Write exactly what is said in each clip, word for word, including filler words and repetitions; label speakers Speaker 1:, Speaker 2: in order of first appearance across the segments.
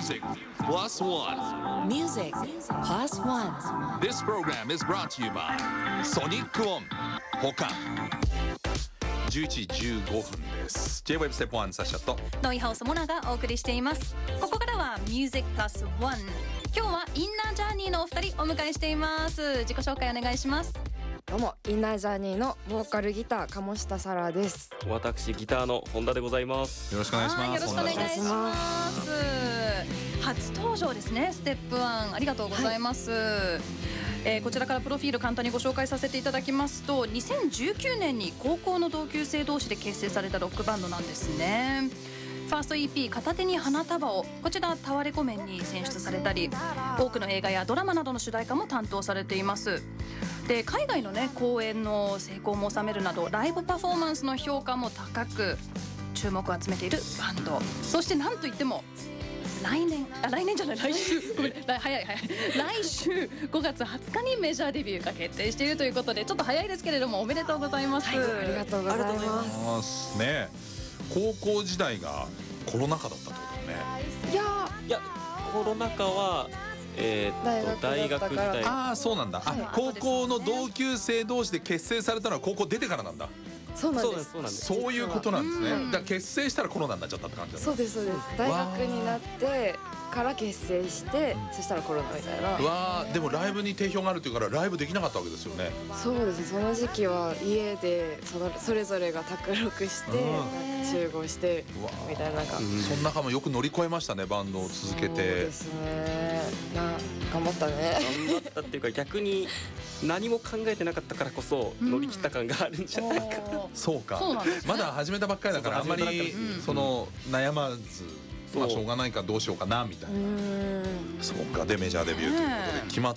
Speaker 1: Music Plus One.
Speaker 2: Music Plus One.
Speaker 1: This program is brought to you by Sonic On 他じゅういちじじゅうごふんです。 J-Web Step ワンサッシャと
Speaker 3: ノイハウスモナがお送りしています。ここからは Music Plus One。 今日はインナージャーニーのお二人お迎えしています。自己紹介お願いします。
Speaker 4: どうもインナージャーニーのボーカルギター鴨下沙羅です。
Speaker 5: 私ギターの本田でございます。
Speaker 1: よろしくお願いします。
Speaker 3: よろしくお願いします。初登場ですね、ステップワン。ありがとうございます、はい。えー、こちらからプロフィール簡単にご紹介させていただきますと、にせんじゅうきゅうねんに高校の同級生同士で結成されたロックバンドなんですね。ファースト イーピー 片手に花束を、こちらタワレコ面に選出されたり、多くの映画やドラマなどの主題歌も担当されています。で、海外のね公演の成功も収めるなど、ライブパフォーマンスの評価も高く注目を集めているバンド。そしてなんといっても来年あ来年じゃない来週ごめん来早い早い来週ごがつはつかにメジャーデビューが決定しているということで、ちょっと早いですけれどもおめでとうございます、
Speaker 4: はい、ありがとうございます
Speaker 1: ね。高校時代がコロナ禍だったってことだね。
Speaker 4: いや
Speaker 5: いやコロナ禍はえー、っと大学時代。
Speaker 1: ああそうなんだ、はい、あ高校の同級生同士で結成されたのは高校出てからなんだ。
Speaker 4: そうなんです。
Speaker 5: そうなんです。
Speaker 1: そういうことなんですね。だから結成したらコロナになっちゃったって感じだね。
Speaker 4: そうですそうです。大学になってから結成して、そしたらコロナみたいな。
Speaker 1: わー、でもライブに定評があるっていうからライブできなかったわけですよね。
Speaker 4: そうです。その時期は家でそのそれぞれが卓録して、なんか集合してみたいな、なんか、
Speaker 1: うん、その中もよく乗り越えましたね、バンドを続けて。そう
Speaker 4: ですね。な頑張ったね。
Speaker 5: 頑張ったっていうか逆に何も考えてなかったからこそ乗り切った感があるんじゃないかな、
Speaker 1: うん、そうか。そうなんですね。まだ始めたばっかりだからあんまりその悩まず、まあしょうがないからどうしようかなみたいな。そうか。でメジャーデビューということで決まって、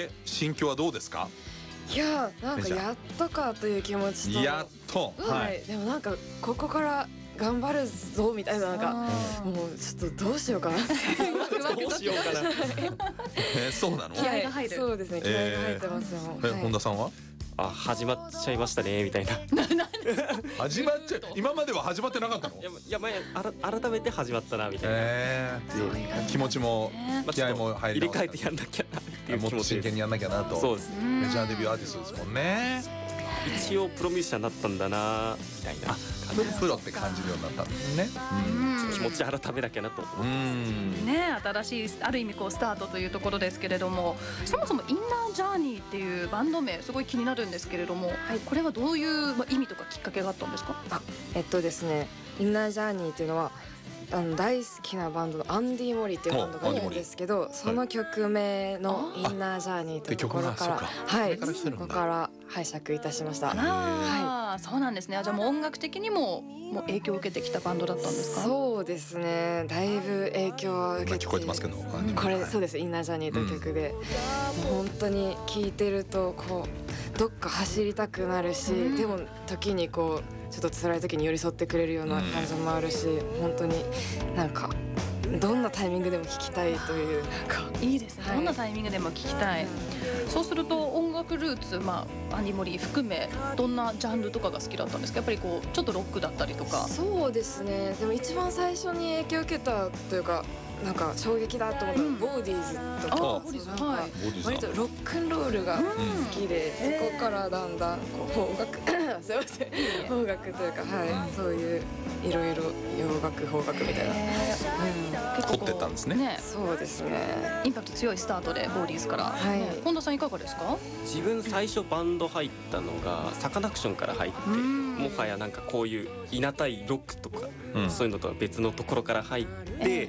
Speaker 1: 心境はどうですか？
Speaker 4: いやなんかやっとかという気持ちと、
Speaker 1: やっと、
Speaker 4: はい、でもなんかここから頑張るぞみたいな、なんかもうちょっとどうしようかなって
Speaker 5: どうしようかな
Speaker 1: えー、そうなの？
Speaker 3: 気合が入る。
Speaker 4: そうですね、気合が入ってますよ、
Speaker 1: えーはい、本田さんは？
Speaker 5: あ、始まっちゃいましたねみたいな
Speaker 1: 始まっちゃ今までは始まってなかったの？いや、
Speaker 5: いや、まあ、改めて始まってなみたいな、
Speaker 1: えー、気持ちも気合も入り
Speaker 5: 入れ替えてやんなきゃなっていう気持ちです。
Speaker 1: もっと真剣にやんなきゃなと。そうです。メジャーデビューアーティストですもんね。
Speaker 5: 一応プロミュージシャンになったんだなみたいな。
Speaker 1: プロって感じるようになったんですね。
Speaker 5: うん、気持ち改めなきゃなと思ってます
Speaker 3: ね。新しいある意味こうスタートというところですけれども、そもそもインナージャーニーっていうバンド名すごい気になるんですけれども、はい、これはどういう意味とかきっかけがあったんですか？
Speaker 4: あ、えっとですね、インナージャーニーっていうのはあの大好きなバンドのアンディ・モリっていうバンドがいるんですけど、その曲名のインナージャーニーというところから、はい、そこから拝借いたしました。
Speaker 3: ああ、そうなんですね。じゃあもう音楽的にももう影響を受けてきたバンドだったんですか？
Speaker 4: そうですね、だいぶ影響を受けて、
Speaker 1: 聞こえてますけど、
Speaker 4: これそうです、インナージャーニーという曲で、うん、もう本当に聴いてるとこうどっか走りたくなるし、うん、でも時にこうちょっと辛い時に寄り添ってくれるような感じもあるし、うん、本当になんかどんなタイミングでも聴きたいという、なんか
Speaker 3: いいですね、はい、どんなタイミングでも聴きたい。そうすると音楽ルーツ、まあ、アンディ・モリー含めどんなジャンルとかが好きだったんですか？やっぱりこうちょっとロックだったりとか。
Speaker 4: そうですね、でも一番最初に影響を受けたというか、なんか衝撃だと思ったのは、うん、ボーディーズとか、
Speaker 3: ボーディーズ、はい、
Speaker 4: 割とロックンロールが好きで、うん、そこからだんだんこう邦楽すいません邦楽というか、はい、そういういろいろ洋楽邦楽みたいな、
Speaker 1: うん、凝ってったんですね。
Speaker 3: ね、
Speaker 4: そうですね、
Speaker 3: インパクト強いスタートでボーディーズから、はい、本田さんいかがですか？
Speaker 5: 自分最初バンド入ったのがサカナクションから入って、もはやなんかこういういなたいロックとか、うん、そういうのとは別のところから入って、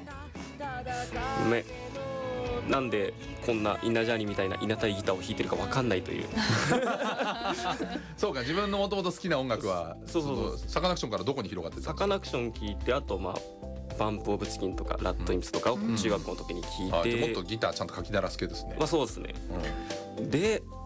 Speaker 5: えー、ね、なんでこんなインナージャーニーみたいないなたいギターを弾いてるか分かんないという
Speaker 1: そうか、自分のもともと好きな音楽はそうそうそう、サカナクションからどこに広がってたんですか？
Speaker 5: サカナクション聞いて、あとまあバンプオブチキンとかラッドインプスとかを中学校の時に聞いて、
Speaker 1: うんうん、あ、じゃもっとギターちゃんと書き鳴らす系ですね。
Speaker 5: まあそうですね、うん、で